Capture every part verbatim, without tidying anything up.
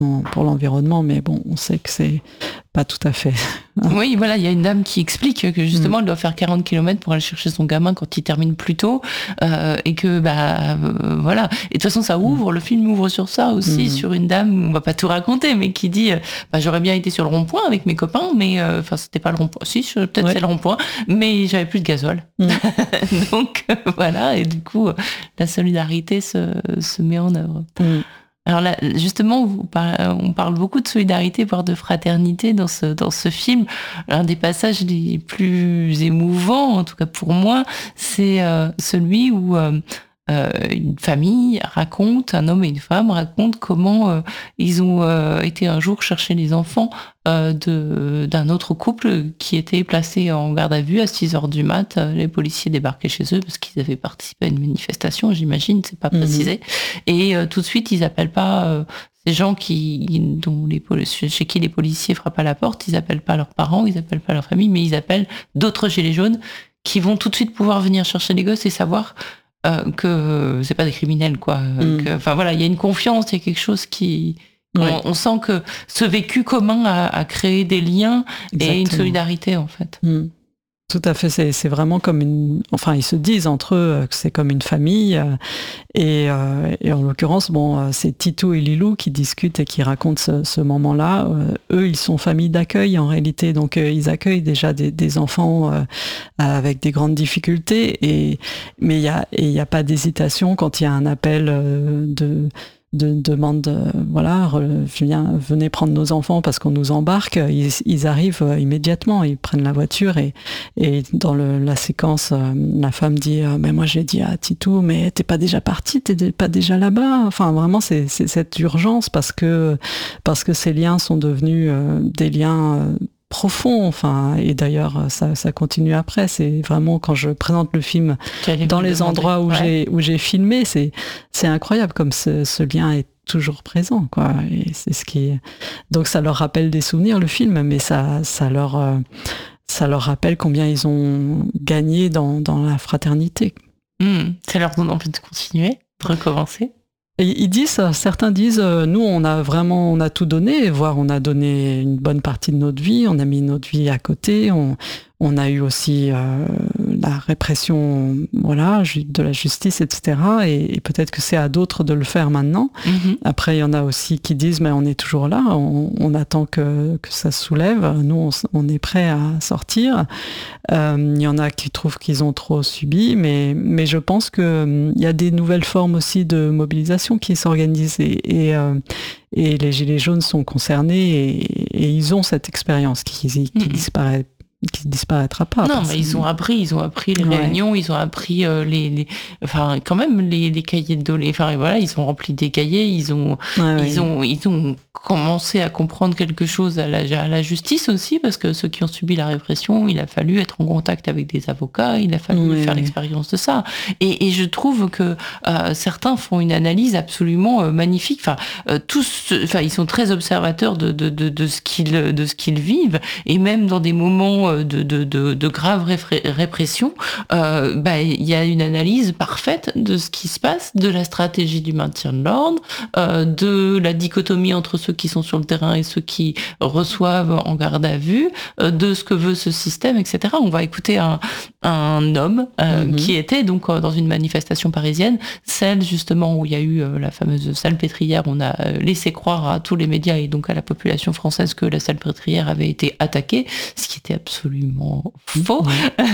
pour l'environnement, mais bon, on sait que c'est pas tout à fait. Oui, voilà, il y a une dame qui explique que justement, mmh. elle doit faire quarante kilomètres pour aller chercher son gamin quand il termine plus tôt, euh, et que, bah, euh, voilà. Et de toute façon, ça ouvre, mmh. le film ouvre sur ça aussi, mmh. sur une dame, on va pas tout raconter, mais qui dit, bah, j'aurais bien été sur le rond-point avec mes copains, mais, enfin, euh, c'était pas le rond-point, si, peut-être ouais. c'est le rond-point, mais j'avais plus de gasoil. Mmh. Donc, euh, voilà, et du coup, la solidarité se, se met en œuvre. Mmh. Alors là, justement, vous parlez, on parle beaucoup de solidarité, voire de fraternité dans ce, dans ce film. L'un des passages les plus émouvants, en tout cas pour moi, c'est euh, celui où euh, euh, une famille raconte, un homme et une femme racontent comment euh, ils ont euh, été un jour chercher les enfants euh, de, d'un autre couple qui était placé en garde à vue à six heures du mat. Les policiers débarquaient chez eux parce qu'ils avaient participé à une manifestation, j'imagine, c'est pas précisé. Mmh. Et euh, tout de suite, ils appellent pas euh, ces gens qui, dont les, chez qui les policiers frappent à la porte, ils appellent pas leurs parents, ils appellent pas leur famille, mais ils appellent d'autres gilets jaunes qui vont tout de suite pouvoir venir chercher les gosses et savoir euh, que c'est pas des criminels, quoi. Mmh. Que, enfin voilà, il y a une confiance, il y a quelque chose qui... Oui. On, on sent que ce vécu commun a, a créé des liens. Exactement. Et une solidarité, en fait. Mmh. Tout à fait, c'est, c'est vraiment comme une... Enfin, ils se disent entre eux que c'est comme une famille. Euh, et, euh, et en l'occurrence, bon, c'est Titou et Lilou qui discutent et qui racontent ce, ce moment-là. Euh, eux, ils sont famille d'accueil, en réalité. Donc, euh, ils accueillent déjà des, des enfants euh, avec des grandes difficultés. Et, mais il n'y a, y a pas d'hésitation quand il y a un appel euh, de... de demande, euh, voilà, viens, venez prendre nos enfants parce qu'on nous embarque, ils, ils arrivent euh, immédiatement, ils prennent la voiture et, et dans le, la séquence, euh, la femme dit, euh, mais moi j'ai dit à Titou, mais t'es pas déjà parti, t'es pas déjà là-bas. Enfin, vraiment, c'est, c'est cette urgence parce que, parce que ces liens sont devenus euh, des liens euh, profond, enfin, et d'ailleurs ça, ça continue après. C'est vraiment quand je présente le film dans les endroits où ouais. j'ai où j'ai filmé, c'est c'est incroyable comme ce, ce lien est toujours présent, quoi. Et c'est ce qui donc ça leur rappelle des souvenirs, le film, mais ça ça leur euh, ça leur rappelle combien ils ont gagné dans dans la fraternité. Mmh, ça leur donne envie de continuer, de recommencer. Et ils disent, certains disent, euh, nous on a vraiment, on a tout donné, voire on a donné une bonne partie de notre vie, on a mis notre vie à côté, on, on a eu aussi euh, la répression, voilà, de la justice, et cetera. Et, et peut-être que c'est à d'autres de le faire maintenant. Mm-hmm. Après, il y en a aussi qui disent, mais on est toujours là, on, on attend que, que ça se soulève, nous on, on est prêt à sortir. Euh, il y en a qui trouvent qu'ils ont trop subi, mais, mais je pense qu'il y a des nouvelles formes aussi de mobilisation qui s'organisent et, et, euh, et les Gilets jaunes sont concernés et, et ils ont cette expérience qui, qui mm-hmm. disparaît. qui disparaîtra pas. Non, mais ils ont appris, ils ont appris les ouais. réunions, ils ont appris euh, les, les, enfin quand même les, les cahiers de doléances. Enfin voilà, ils ont rempli des cahiers, ils ont, ouais, ils ouais. ont, ils ont commencé à comprendre quelque chose à la, à la justice aussi, parce que ceux qui ont subi la répression, il a fallu être en contact avec des avocats, il a fallu ouais. faire l'expérience de ça. Et, et je trouve que euh, certains font une analyse absolument euh, magnifique. Enfin, euh, tous, enfin ils sont très observateurs de de de, de ce qu'ils de ce qu'ils vivent, et même dans des moments De, de, de, de grave répression, euh, bah, il y a une analyse parfaite de ce qui se passe, de la stratégie du maintien de l'ordre, euh, de la dichotomie entre ceux qui sont sur le terrain et ceux qui reçoivent en garde à vue, euh, de ce que veut ce système, et cetera. On va écouter un, un homme euh, mm-hmm. qui était donc dans une manifestation parisienne, celle justement où il y a eu euh, la fameuse salpêtrière. On a laissé croire à tous les médias et donc à la population française que la salpêtrière avait été attaquée, ce qui était absolument absolument faux.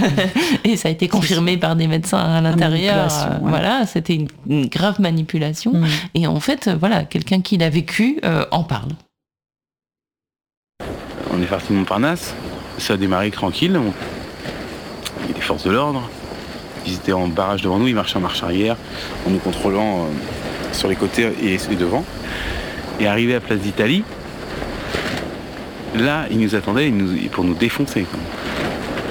Et ça a été confirmé par des médecins à l'intérieur. Euh, ouais. Voilà, c'était une, une grave manipulation. Mmh. Et en fait, voilà, quelqu'un qui l'a vécu euh, en parle. On est parti de Montparnasse. Ça a démarré tranquille. On... Il y a des forces de l'ordre. Ils étaient en barrage devant nous. Ils marchaient en marche arrière, en nous contrôlant euh, sur les côtés et, et devant. Et arrivé à Place d'Italie, là, ils nous attendaient ils nous, pour nous défoncer. Quoi.